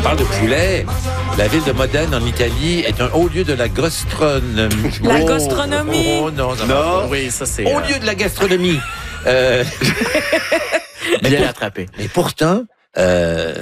parle de poulet. La ville de Modène, en Italie, est un haut lieu de la gastronomie. La gastronomie. Oh non, ça va Non. pas. Oui, ça c'est. Haut lieu de la gastronomie. Bien attrapé. Mais pourtant,